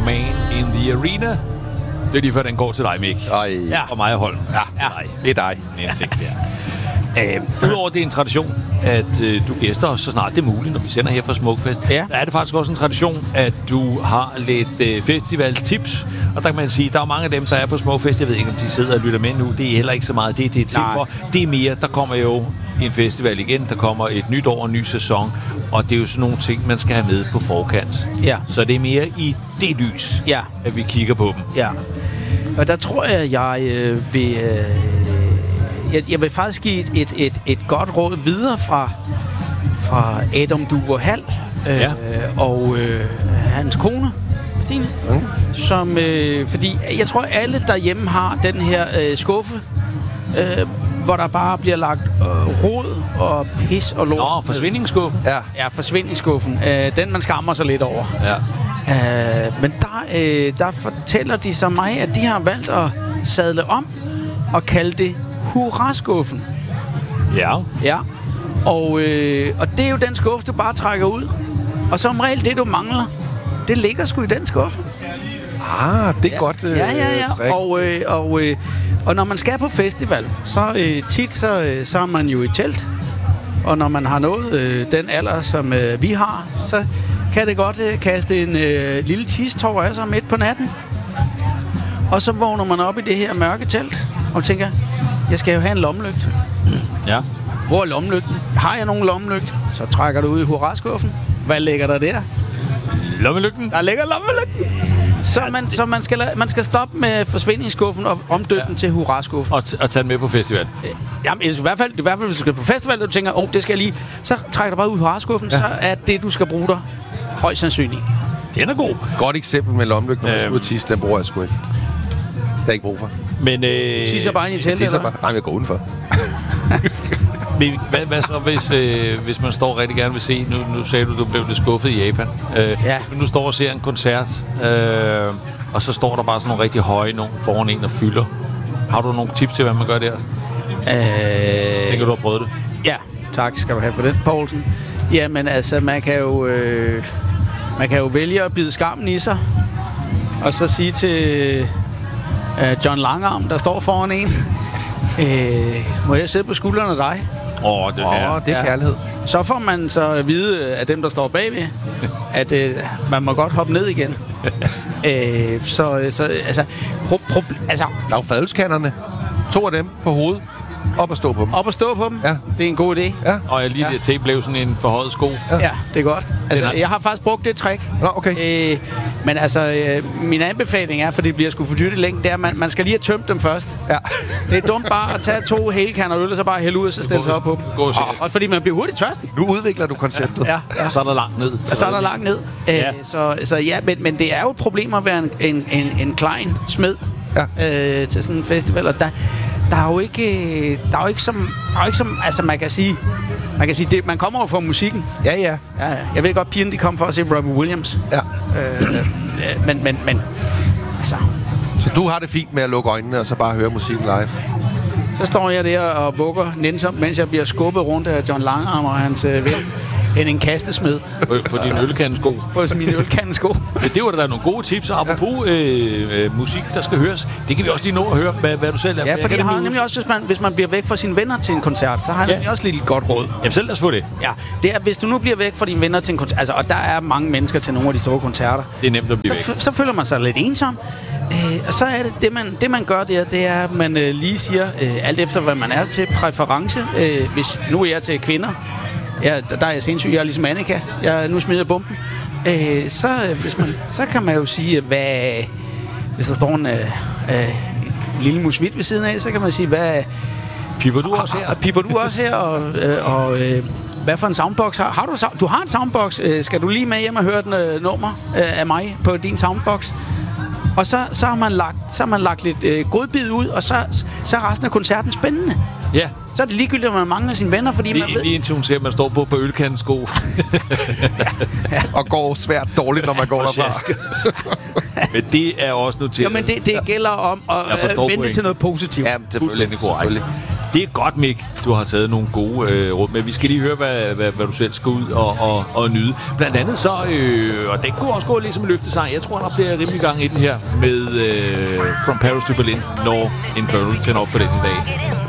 Man in the Arena. Det er lige før, den går til dig, Mik. Ja. Og mig og Holm. Ja, det er dig. Udover det er en tradition, at du gæster os så snart det er muligt, når vi sender her fra Smukfest, så er det faktisk også en tradition, at du har lidt festivaltips. Og der kan man sige, der er mange af dem, der er på Smukfest. Jeg ved ikke, om de sidder og lytter med nu. Det er heller ikke så meget det er til for. Det er mere, der kommer jo en festival igen. Der kommer et nyt år, en ny sæson. Og det er jo sådan nogle ting, man skal have med på forkant. Ja. Så det er mere i det lys, at vi kigger på dem. Ja. Og der tror jeg vil... Jeg vil faktisk give et godt råd videre fra Adam Duver Hall og hans kone, Stine, som, fordi jeg tror, alle derhjemme har den her skuffe, hvor der bare bliver lagt rod og pis og lort. Nå, forsvindingsskuffen. Ja, forsvindingsskuffen. Den, man skammer sig lidt over. Ja. Men der fortæller de så mig, at de har valgt at sadle om og kalde det hurraskuffen. Ja. Og det er jo den skuffe, du bare trækker ud. Og som regel, det du mangler, det ligger sgu i den skuffe. Det er godt trick. Og når man skal på festival, så tit så er man jo i telt. Og når man har nået den alder, som vi har, så kan det godt kaste en lille tistår af sig midt på natten. Og så vågner man op i det her mørke telt og tænker, jeg skal jo have en lommelygte. Ja. Hvor er lommelygten? Har jeg nogen lommelygte? Så trækker du ud i hurraskuffen. Hvad ligger der der? Lommelygten? Der ligger lommelygten. Så man skal stoppe med forsvindingsskuffen og omdøbe den til hurraskuffen. Og tage den med på festival? Jamen, i hvert fald, hvis du skal på festival, og du tænker, det skal jeg lige. Så trækker du bare ud i hurraskuffen, så er det, du skal bruge der højst sandsynligt. Den er god. Godt eksempel med lommelygten, når man skal ud og tisse, den bruger jeg sgu ikke. Det er ikke brug for. Men tisser bare ind i teltet, eller? Nej, jeg går udenfor. Hvad så, hvis man står rigtig gerne vil se... Nu sagde du blev lidt skuffet i Japan. Hvis nu står og ser en koncert, og så står der bare sådan nogle rigtig høje nogen foran en og fylder. Har du nogle tips til, hvad man gør der? Tænker du har prøvet det? Ja, tak skal du have på den, Poulsen. Jamen altså, man kan jo vælge at bide skammen i sig, og så sige til John Langarm, der står foran en, må jeg sidde på skuldrene af dig? Det er kærlighed. Så får man så at vide af dem, der står bagved, at man må godt hoppe ned igen. Der er jo fadølskanderne. 2 af dem på hovedet. Op og stå på dem. Op og stå på dem? Ja. Det er en god idé. Ja. Og jeg lige det tape blev sådan en forhøjet sko. Ja, det er godt. Altså, jeg har faktisk brugt det trick. Nå, okay. Men altså, min anbefaling er, for det bliver sgu for dyrt i længden, det er, at man skal lige have tømt dem først. Ja. Det er dumt bare at tage 2 hele kander øl, og så bare hælde ud, og så stille sig op på dem. Og fordi man bliver hurtigt tørstig. Nu udvikler du konceptet. Ja. Og så er der langt ned. Og så er der langt ned. Så ja, men det er jo et problem at være en klein smed til sådan en festival, og der er jo ikke som altså man kan sige det, man kommer jo fra musikken. Ja. Jeg ved godt, pigerne de kom for at se Robbie Williams. Ja. Men altså. Så du har det fint med at lukke øjnene og så bare høre musikken live? Så står jeg der og vugger nænsomt, mens jeg bliver skubbet rundt af John Langarm og hans ven. En kastesmed. På din ølkandesko. På min ølkandesko. Det var der nogle gode tips. Og apropos musik, der skal høres. Det kan vi også lige nå at høre, hvad du selv er. Ja, for jeg har nemlig også, hvis man bliver væk fra sine venner til en koncert, så har jeg nemlig også lidt et godt råd. Jamen selv lad os få det. Ja, det er, hvis du nu bliver væk fra dine venner til en koncert, altså, og der er mange mennesker til nogle af de store koncerter. Det er nemt at blive væk. Så føler man sig lidt ensom. Og så er det man gør der, det er, at man lige siger, alt efter hvad man er til præference. Hvis nu er jeg til kvinder, ja, der er jeg sindssyg. Jeg er ligesom Annika. Nu smider jeg bomben. Så kan man jo sige, hvis der står en lille musvit ved siden af, så kan man sige, hvad... Piper du også her? Piper du også her? Og hvad for en soundbox har du? Du har en soundbox. Skal du lige med hjem og høre et nummer af mig på din soundbox? Og så har man lagt lidt godbid ud, og så er resten af koncerten spændende. Ja. Så er det ligegyldigt, at man mangler sine venner, fordi man ved... Lige indtil hun ser, at man står på ølkandesko. ja. Og går svært dårligt, når man går derfra. Men det er også noteret. Jo, men det gælder om at vente til noget positivt. Ja, selvfølgelig. Det er godt, Mick. Du har taget nogle gode råd, men vi skal lige høre, hvad du selv skal ud og nyde. Blandt andet så, og det kunne også gå lidt som en løftesang. Jeg tror, der bliver rimelig gang i den her med From Paris to Berlin, når Infernal tænder op for den i dag.